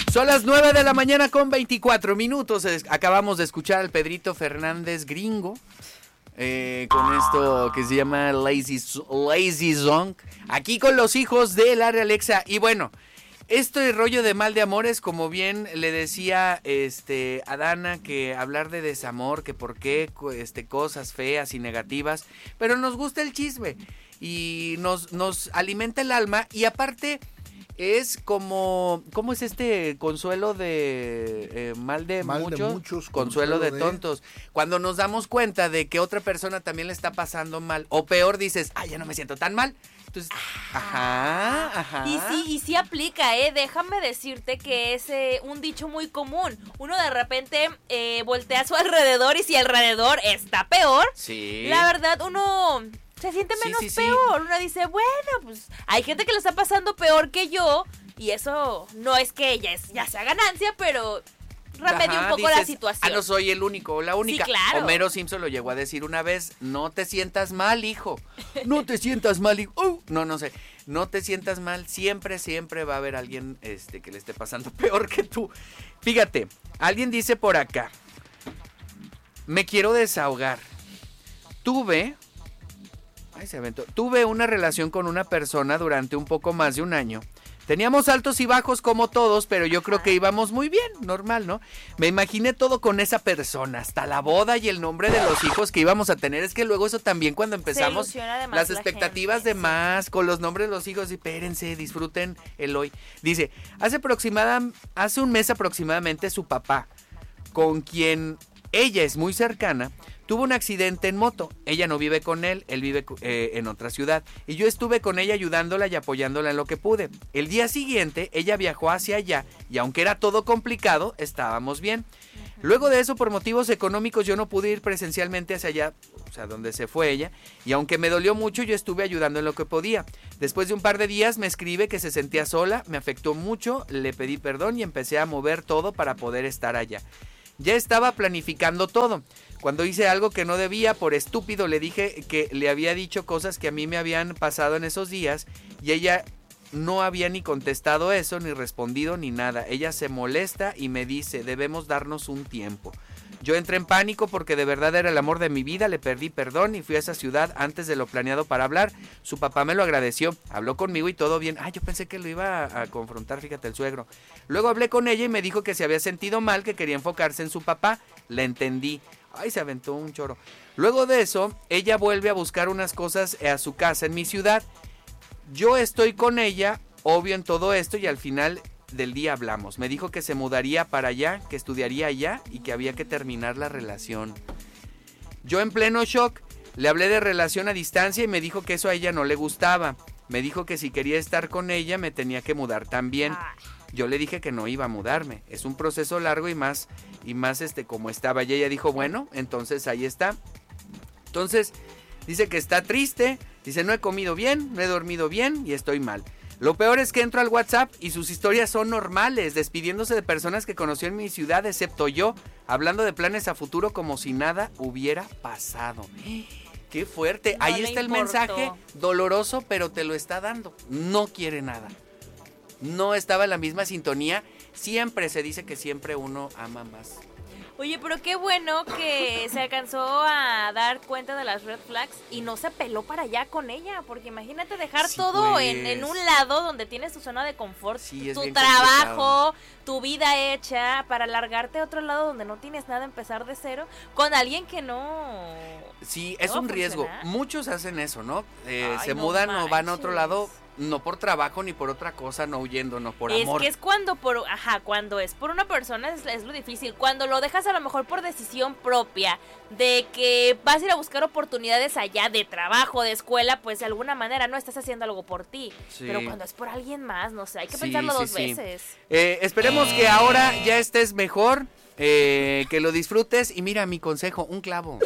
Son las 9 de la mañana con 24 minutos. Acabamos de escuchar al Pedrito Fernández gringo. Con esto que se llama Lazy Song. Aquí con los hijos de la Alexa. Y bueno, este rollo de mal de amores, como bien le decía a Dana, que hablar de desamor, que por qué cosas feas y negativas. Pero nos gusta el chisme. Y nos alimenta el alma. Y aparte... es como, ¿cómo es consuelo de mal de muchos, consuelo de tontos? Cuando nos damos cuenta de que otra persona también le está pasando mal, o peor dices, ya no me siento tan mal. Entonces, ajá. Y sí aplica, déjame decirte que es un dicho muy común. Uno de repente voltea a su alrededor y si alrededor está peor, sí, la verdad uno... se siente menos peor. Uno dice, bueno, pues hay gente que lo está pasando peor que yo. Y eso no es que ya sea ganancia, pero remedia un poco la situación. No soy el único o la única. Sí, claro. Homero Simpson lo llegó a decir una vez, no te sientas mal, hijo. No te sientas mal, hijo. No sé. No te sientas mal. Siempre va a haber alguien que le esté pasando peor que tú. Fíjate, alguien dice por acá, me quiero desahogar. Tuve una relación con una persona durante un poco más de un año. Teníamos altos y bajos como todos, pero yo creo que íbamos muy bien, normal, ¿no? Me imaginé todo con esa persona, hasta la boda y el nombre de los hijos que íbamos a tener. Es que luego eso también cuando empezamos, las expectativas de más, con los nombres de los hijos, espérense, disfruten el hoy. Dice, hace un mes aproximadamente su papá, con quien ella es muy cercana, tuvo un accidente en moto. Ella no vive con él vive en otra ciudad. Y yo estuve con ella ayudándola y apoyándola en lo que pude. El día siguiente, ella viajó hacia allá y aunque era todo complicado, estábamos bien. Luego de eso, por motivos económicos, yo no pude ir presencialmente hacia allá, o sea, donde se fue ella. Y aunque me dolió mucho, yo estuve ayudando en lo que podía. Después de un par de días me escribe que se sentía sola, me afectó mucho, le pedí perdón y empecé a mover todo para poder estar allá. Ya estaba planificando todo. Cuando hice algo que no debía, por estúpido, le dije que le había dicho cosas que a mí me habían pasado en esos días y ella no había ni contestado eso, ni respondido, ni nada. Ella se molesta y me dice, debemos darnos un tiempo. Yo entré en pánico porque de verdad era el amor de mi vida, le pedí perdón y fui a esa ciudad antes de lo planeado para hablar. Su papá me lo agradeció, habló conmigo y todo bien. Yo pensé que lo iba a confrontar, fíjate, el suegro. Luego hablé con ella y me dijo que se había sentido mal, que quería enfocarse en su papá. Le entendí. Se aventó un choro. Luego de eso, ella vuelve a buscar unas cosas a su casa en mi ciudad. Yo estoy con ella, obvio en todo esto, y al final del día hablamos. Me dijo que se mudaría para allá, que estudiaría allá y que había que terminar la relación. Yo en pleno shock le hablé de relación a distancia y me dijo que eso a ella no le gustaba. Me dijo que si quería estar con ella me tenía que mudar también. Yo le dije que no iba a mudarme. Es un proceso largo y más como estaba. Y ella dijo, bueno, entonces ahí está. Entonces dice que está triste. Dice, no he comido bien, no he dormido bien y estoy mal. Lo peor es que entro al WhatsApp y sus historias son normales, despidiéndose de personas que conoció en mi ciudad, excepto yo, hablando de planes a futuro como si nada hubiera pasado. ¡Qué fuerte! Ahí está el mensaje, doloroso, pero te lo está dando. No quiere nada. No estaba en la misma sintonía. Siempre se dice que siempre uno ama más. Oye, pero qué bueno que se alcanzó a dar cuenta de las red flags y no se peló para allá con ella, porque imagínate dejar todo pues. en un lado donde tienes tu zona de confort, tu complicado. trabajo, tu vida hecha, para largarte a otro lado donde no tienes nada, empezar de cero, con alguien que no... Sí, es un riesgo. Muchos hacen eso, ¿no? Se mudan o van a otro lado... No por trabajo ni por otra cosa, no huyendo, no por amor. Es que es cuando es por una persona es lo difícil. Cuando lo dejas a lo mejor por decisión propia, de que vas a ir a buscar oportunidades allá de trabajo, de escuela, pues de alguna manera no estás haciendo algo por ti. Sí. Pero cuando es por alguien más, no sé, hay que pensarlo dos veces. Esperemos que ahora ya estés mejor, que lo disfrutes. Y mira, mi consejo, un clavo.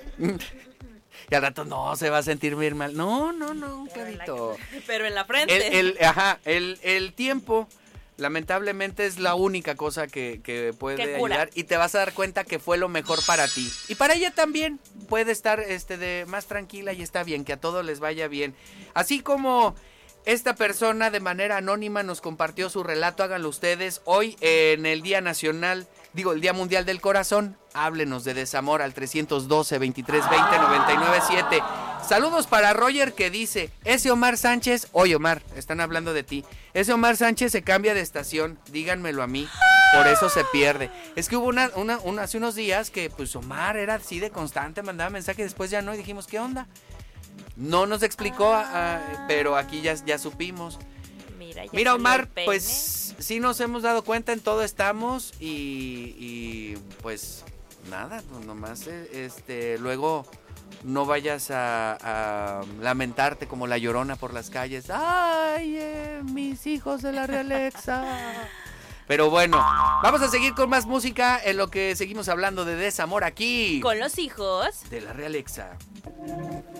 Y al rato no, se va a sentir bien mal. No, un clavito. Pero en la frente. El tiempo, lamentablemente, es la única cosa que puede ayudar. Y te vas a dar cuenta que fue lo mejor para ti. Y para ella también puede estar de más tranquila y está bien, que a todos les vaya bien. Así como Esta persona de manera anónima nos compartió su relato, háganlo ustedes. Hoy en el Día Nacional, el Día Mundial del Corazón, háblenos de desamor al 312-2320-997. Saludos para Roger que dice, ese Omar Sánchez, oye Omar, están hablando de ti, ese Omar Sánchez se cambia de estación, díganmelo a mí, por eso se pierde. Es que hubo hace unos días que pues Omar era así de constante, mandaba mensaje, después ya no, y dijimos, ¿qué onda? No nos explicó, pero aquí ya supimos. Mira Omar, pues sí nos hemos dado cuenta, en todo estamos y pues nada, pues nomás luego no vayas a lamentarte como la Llorona por las calles. Ay, mis hijos de la Realexa. Pero bueno, vamos a seguir con más música en lo que seguimos hablando de desamor aquí. Con los hijos de la Realexa.